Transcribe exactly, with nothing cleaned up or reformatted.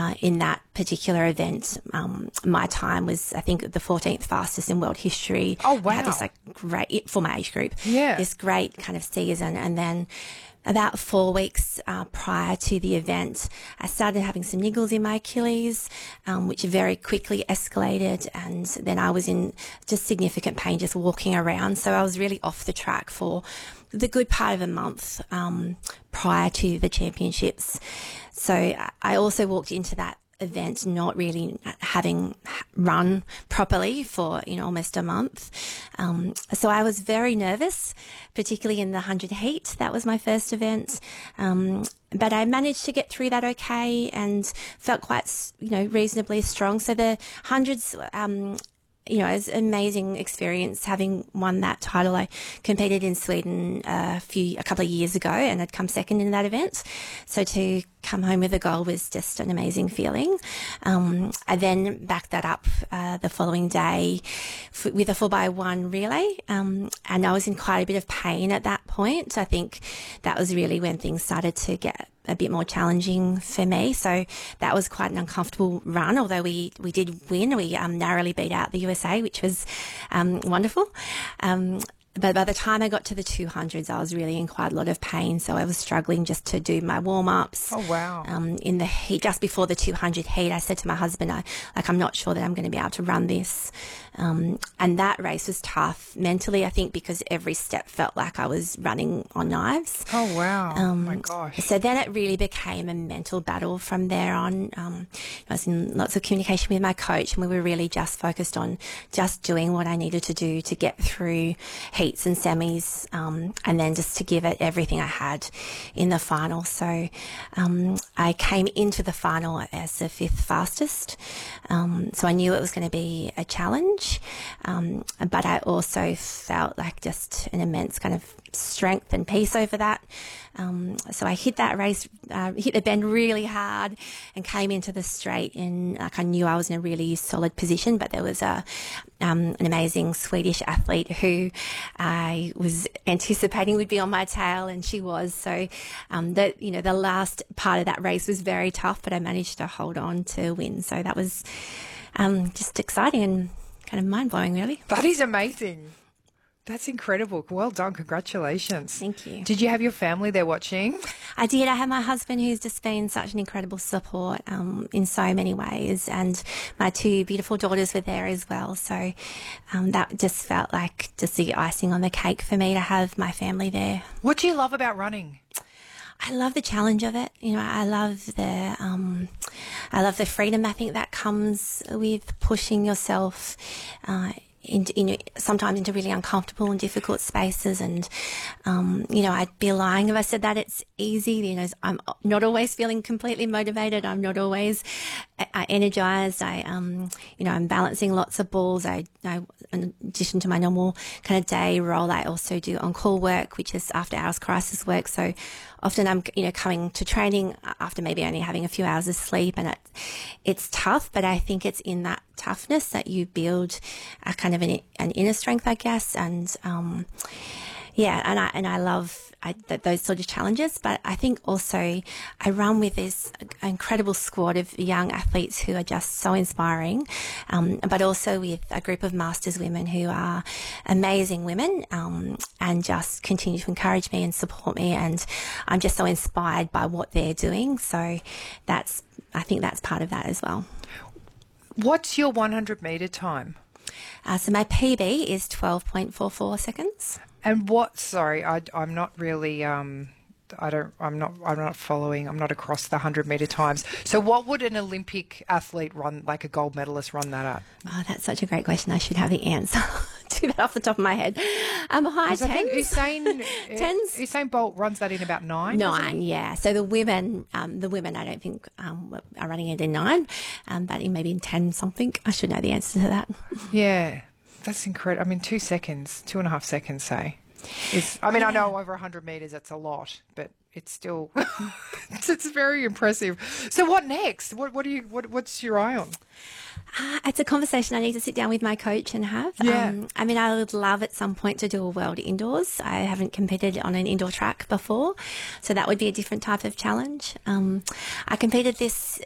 uh, in that particular event, um, my time was, I think, the fourteenth fastest in world history. Oh, wow. I had this like great, for my age group, Yeah. this great kind of season. And then about four weeks uh, prior to the event, I started having some niggles in my Achilles, um, which very quickly escalated. And then I was in just significant pain just walking around. So I was really off the track for the good part of a month um, prior to the championships. So I also walked into that event not really having run properly for, you know, almost a month. Um, so I was very nervous, particularly in the one hundred heat. That was my first event. Um, but I managed to get through that okay and felt quite, you know, reasonably strong. So the hundreds, um, you know, it was an amazing experience having won that title. I competed in Sweden a few, a couple of years ago and had come second in that event. So to come home with a gold was just an amazing feeling. Um, I then backed that up uh, the following day f- with a four by one relay. Um, and I was in quite a bit of pain at that point. I think that was really when things started to get a bit more challenging for me. So that was quite an uncomfortable run, although we, we did win. We um, narrowly beat out the U S A, which was um, wonderful. Um, But by the time I got to the two hundreds, I was really in quite a lot of pain. So I was struggling just to do my warm-ups. Oh, wow. Um, in the heat, just before the two hundred heat, I said to my husband, I, like, I'm not sure that I'm going to be able to run this. Um, and that race was tough mentally, I think, because every step felt like I was running on knives. Oh, wow. Um, oh, my gosh. So then it really became a mental battle from there on. Um, I was in lots of communication with my coach, and we were really just focused on just doing what I needed to do to get through heats and semis, um, and then just to give it everything I had in the final. So um, I came into the final as the fifth fastest. Um, so I knew it was going to be a challenge, um, but I also felt like just an immense kind of strength and peace over that. Um, so I hit that race, uh, hit the bend really hard and came into the straight and like I knew I was in a really solid position, but there was a, um, an amazing Swedish athlete who I was anticipating would be on my tail, and she was. So, um, the, you know, the last part of that race was very tough, but I managed to hold on to win. So that was, um, just exciting and kind of mind blowing, really. That is amazing. That's incredible. Well done. Congratulations. Thank you. Did you have your family there watching? I did. I had my husband, who's just been such an incredible support um, in so many ways, and my two beautiful daughters were there as well. So um, that just felt like just the icing on the cake for me to have my family there. What do you love about running? I love the challenge of it. You know, I love the, um, I love the freedom I think that comes with pushing yourself, uh, into, you know, sometimes into really uncomfortable and difficult spaces. And, um, you know, I'd be lying if I said that it's easy. You know, I'm not always feeling completely motivated. I'm not always uh, energized. I, um, you know, I'm balancing lots of balls. I, I, in addition to my normal kind of day role, I also do on-call work, which is after hours crisis work. So often I'm, you know, coming to training after maybe only having a few hours of sleep, and it, it's tough, but I think it's in that toughness that you build a kind of an, an inner strength, I guess. And, um, yeah, and I, and I love I, th- those sort of challenges, but I think also I run with this incredible squad of young athletes who are just so inspiring, um, but also with a group of Masters women who are amazing women, um, and just continue to encourage me and support me, and I'm just so inspired by what they're doing. So that's, I think that's part of that as well. What's your one hundred metre time? Uh, so my P B is twelve point four four seconds. And what, sorry, I, I'm not really, um, I don't, I'm not, I'm not following, I'm not across the one hundred metre times. So what would an Olympic athlete run, like a gold medalist, run that at? Oh, that's such a great question. I should have the answer to that off the top of my head. Um, high I think tens. Usain, Tens? Usain Bolt runs that in about nine. doesn't Nine, he? yeah. So the women, um, the women, I don't think um, are running it in nine, um, but in maybe in ten something. I should know the answer to that. Yeah, that's incredible. I mean, two seconds, two and a half seconds, say. Is, I mean, I know over one hundred metres that's a lot, but it's still, it's, it's very impressive. So what next? What, what do you, what, what's your eye on? Uh, it's a conversation I need to sit down with my coach and have. Yeah. Um, I mean, I would love at some point to do a world indoors. I haven't competed on an indoor track before, so that would be a different type of challenge. Um, I competed this